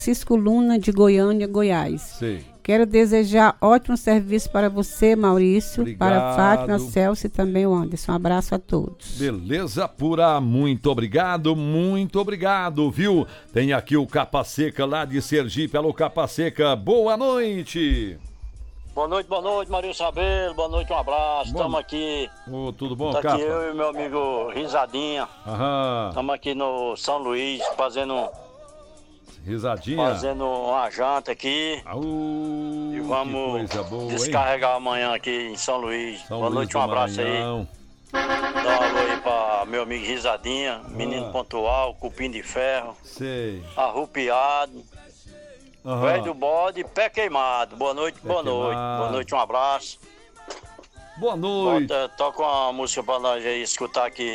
Francisco Luna, de Goiânia, Goiás. Sei. Quero desejar ótimo serviço para você, Maurício, Obrigado. para a Fátima, Celso e também o Anderson. Um abraço a todos. Beleza pura, muito obrigado, viu? Tem aqui o Capa Seca lá de Sergipe. Alô, Capa Seca, boa noite. Boa noite, Maurício Rabelo, boa noite, um abraço, estamos aqui. Tudo bom, Tá Capa? aqui eu e meu amigo Risadinha. Estamos aqui no São Luís, fazendo uma janta aqui. E vamos descarregar amanhã aqui em São Luís. Boa noite, um abraço aí. Dá um alô aí pra meu amigo Risadinha, menino pontual, cupim de ferro. Sei. Arrupiado. Velho do bode, pé queimado. Boa noite, boa noite. Boa noite, um abraço. Boa noite. Toca uma música pra nós aí escutar aqui.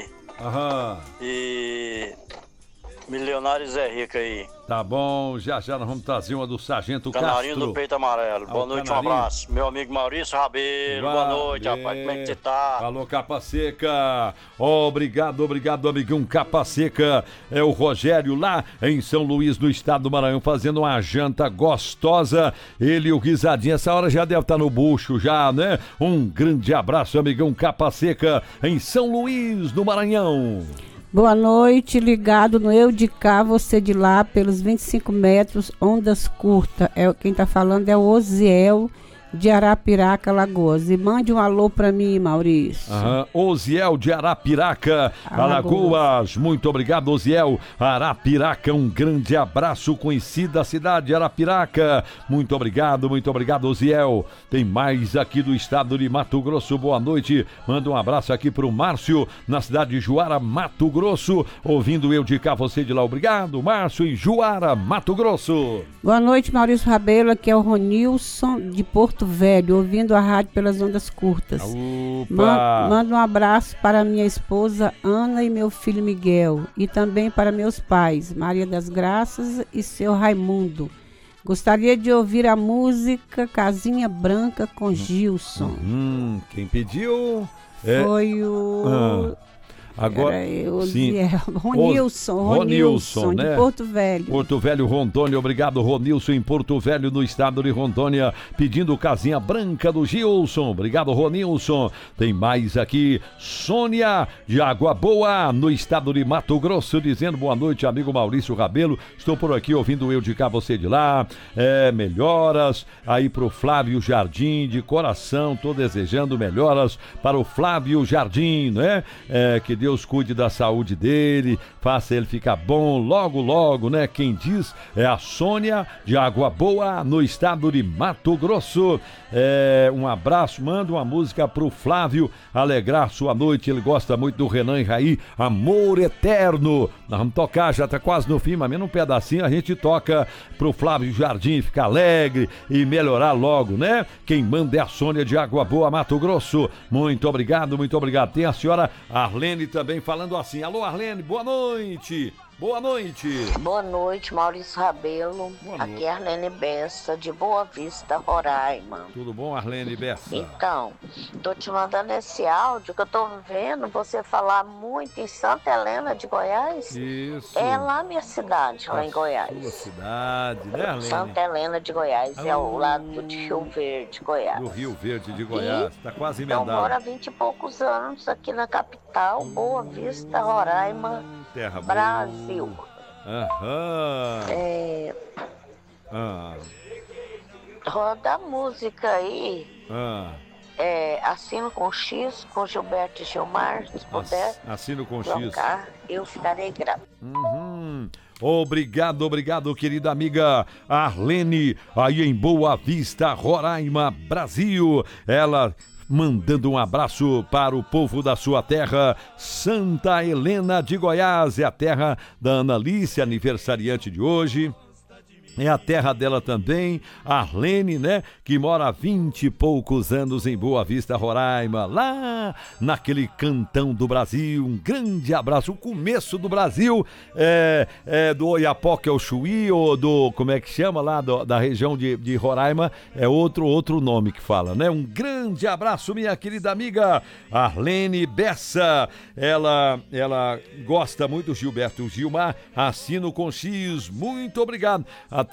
E Milionário Zé Rico aí. Tá bom, já nós vamos trazer uma do Sargento Castro. Canarinho do Peito Amarelo. Boa noite, um abraço. Meu amigo Maurício Rabelo. Boa noite, rapaz. Como é que você tá? Alô, Capa Seca. Obrigado, amiguinho Capa Seca. É o Rogério lá em São Luís, no estado do Maranhão, fazendo uma janta gostosa. Ele e o Risadinha, essa hora já deve estar no bucho já, né? Um grande abraço, amigão Capa Seca, em São Luís, no Maranhão. Boa noite, ligado no Eu de Cá, você de lá, pelos 25 metros, ondas curtas. Quem tá falando é o Osiel, de Arapiraca, Alagoas. E mande um alô pra mim, Maurício. Osiel de Arapiraca, Alagoas. Muito obrigado, Osiel. Arapiraca, um grande abraço, conhecida a cidade de Arapiraca. Muito obrigado, Osiel. Tem mais aqui do estado de Mato Grosso. Boa noite. Manda um abraço aqui pro Márcio, na cidade de Juara, Mato Grosso. Ouvindo Eu de Cá, você de lá. Obrigado, Márcio, em Juara, Mato Grosso. Boa noite, Maurício Rabelo. Aqui é o Ronilson, de Porto Velho, ouvindo a rádio pelas ondas curtas. Manda um abraço para minha esposa Ana e meu filho Miguel, e também para meus pais, Maria das Graças e seu Raimundo. Gostaria de ouvir a música Casinha Branca com Gilson. Quem pediu? Foi o... Agora, Ronilson, né? De Porto Velho. Porto Velho, Rondônia. Obrigado, Ronilson, em Porto Velho, no estado de Rondônia, pedindo Casinha Branca do Gilson. Obrigado, Ronilson. Tem mais aqui, Sônia, de Água Boa, no estado de Mato Grosso, dizendo boa noite, amigo Maurício Rabelo. Estou por aqui ouvindo Eu de Cá, você de lá. Melhoras aí pro Flávio Jardim, de coração, tô desejando melhoras para o Flávio Jardim, né? Que Deus cuide da saúde dele, faça ele ficar bom logo, né? Quem diz é a Sônia, de Água Boa, no estado de Mato Grosso. Um abraço, manda uma música pro Flávio alegrar sua noite. Ele gosta muito do Renan e Raí, Amor Eterno. Nós vamos tocar, já tá quase no fim, mas menos um pedacinho a gente toca pro Flávio Jardim ficar alegre e melhorar logo, né? Quem manda é a Sônia, de Água Boa, Mato Grosso. Muito obrigado. Tem a senhora Arlene também falando assim. Alô, Arlene, boa noite. Boa noite. Boa noite, Maurício Rabelo. Aqui é Arlene Bessa, de Boa Vista, Roraima. Tudo bom, Arlene Bessa? Então, tô te mandando esse áudio que eu tô vendo você falar muito em Santa Helena de Goiás. Isso. É lá minha cidade, lá em Goiás. Sua cidade, né, Arlene? Santa Helena de Goiás, é ao lado de Rio Verde, Goiás. Do Rio Verde de Goiás, tá quase emendado. Eu moro há 20 e poucos anos aqui na capital, Boa Vista, Roraima, terra Brasil. Roda a música aí. Assino com X, com Gilberto e Gilmar, se puder. Assino com trocar, X. Eu ficarei grata. Obrigado, querida amiga Arlene, aí em Boa Vista, Roraima, Brasil. Ela mandando um abraço para o povo da sua terra, Santa Helena de Goiás. É a terra da Analice, aniversariante de hoje. É a terra dela também, Arlene, né? Que mora há 20 e poucos anos em Boa Vista, Roraima, lá naquele cantão do Brasil. Um grande abraço. O começo do Brasil do Oiapoque ao Chuí, ou do, como é que chama lá, da região de Roraima, é outro nome que fala, né? Um grande abraço, minha querida amiga Arlene Bessa. Ela gosta muito do Gilberto Gilmar, assino com X. Muito obrigado. A